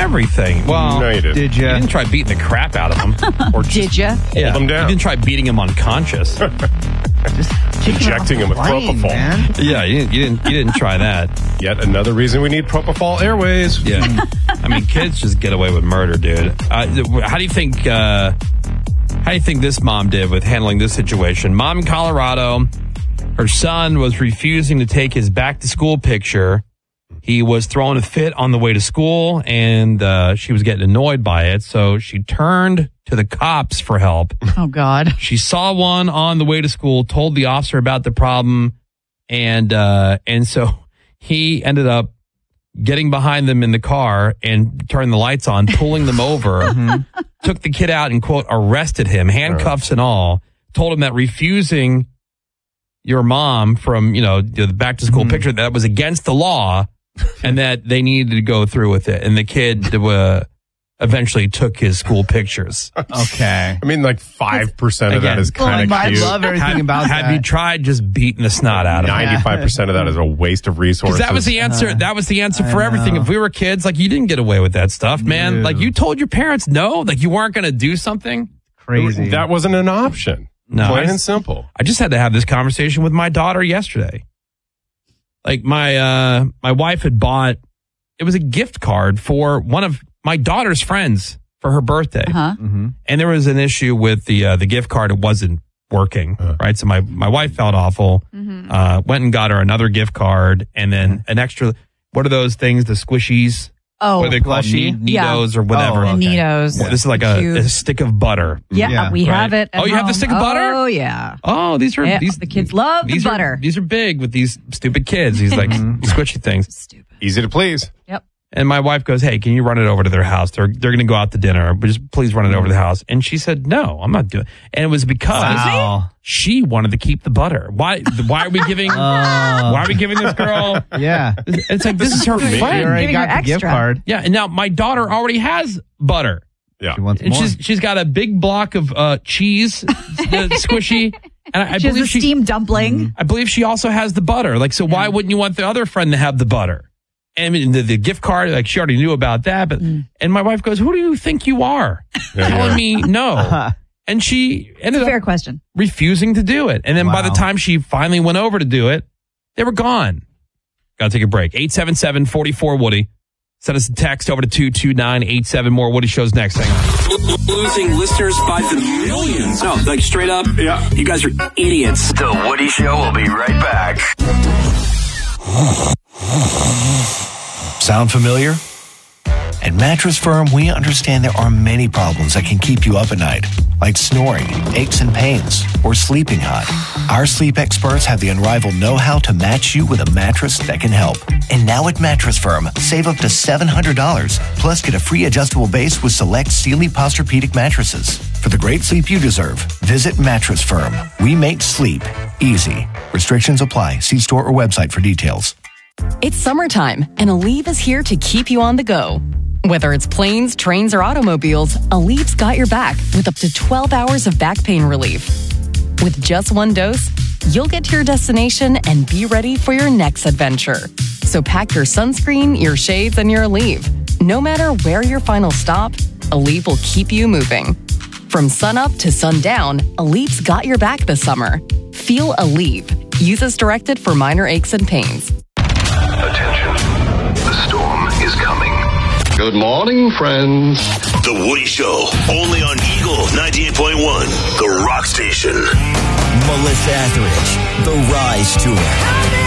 everything. Well, No, you didn't. Did you you? didn't try beating the crap out of him. Or Did you? Yeah. him down. You didn't try beating him unconscious. Just Injecting him with plane, propofol. man. Yeah, you didn't try that. Yet another reason we need Propofol Airways. Yeah. I mean, kids just get away with murder, dude. How do you think this mom did with handling this situation? Mom in Colorado, her son was refusing to take his back to school picture. He was throwing a fit on the way to school, and she was getting annoyed by it. So she turned to the cops for help. Oh, God. She saw one on the way to school, told the officer about the problem, and so he ended up getting behind them in the car and turned the lights on, pulling them over, took the kid out and, quote, arrested him, handcuffs and all, told him that refusing your mom from, the back to school picture, that was against the law and that they needed to go through with it. And the kid eventually took his school pictures. Okay. I mean, like 5% of that is kind of I cute. love everything about that. Have you tried just beating the snot out of him? 95% of that is a waste of resources. That was the answer. That was the answer for everything. If we were kids, like, you didn't get away with that stuff, man. No. Like, you told your parents no, like you weren't going to do something. Crazy. That wasn't an option. No, Plain and simple. I just had to have this conversation with my daughter yesterday. Like, my wife had bought, it was a gift card for one of my daughter's friends for her birthday. And there was an issue with the gift card. It wasn't working, right? So my wife felt awful, went and got her another gift card, and then an extra, what are those things, the squishies? Oh, What are they called? Plushy? Neatos or whatever. Oh, okay. Neatos. This is like a stick of butter. Yeah, Yeah, we right. have it. At Oh, you have the home. stick of butter? Oh, yeah. Oh, these are Yeah, these the kids love the these butter. These are big with these stupid kids. These like squishy things. Stupid. Easy to please. Yep. And my wife goes, "Hey, can you run it over to their house? They're going to go out to dinner. But just please run it over to the house." And she said, "No, I'm not doing it." And it was because Wow. she wanted to keep the butter. Why are we giving? Why are we giving this girl? Yeah. It's like this is her You friend. already Giving got her the gift extra. card. Yeah, and now my daughter already has butter. Yeah. She wants And more. she's got a big block of cheese, squishy. And I She has believe a steamed dumpling. I believe she also has the butter. Like, so why wouldn't you want the other friend to have the butter? And I mean, the gift card, like, she already knew about that. But and my wife goes, "Who do you think you are, telling me no?" And she ended Fair up question. refusing to do it. And then by the Wow. time she finally went over to do it, they were gone. Got to take a break. 877-44-WOODY. Send us a text over to 22987. More Woody shows next. Hang on. Losing listeners by the millions. No, like straight up. Yeah. You guys are idiots. The Woody Show will be right back. Sound familiar? At Mattress Firm, we understand there are many problems that can keep you up at night, like snoring, aches and pains, or sleeping hot. Our sleep experts have the unrivaled know-how to match you with a mattress that can help. And now at Mattress Firm, save up to $700, plus get a free adjustable base with select Sealy Posturepedic mattresses. For the great sleep you deserve, visit Mattress Firm. We make sleep easy. Restrictions apply. See store or website for details. It's summertime, and Aleve is here to keep you on the go. Whether it's planes, trains, or automobiles, Aleve's got your back with up to 12 hours of back pain relief. With just one dose, you'll get to your destination and be ready for your next adventure. So pack your sunscreen, your shades, and your Aleve. No matter where your final stop, Aleve will keep you moving. From sunup to sundown, Aleve's got your back this summer. Feel Aleve. Use as directed for minor aches and pains. Attention. The storm is coming. Good morning, friends. The Woody Show, only on Eagle 98.1, the rock station. Melissa Etheridge, The Rise Tour.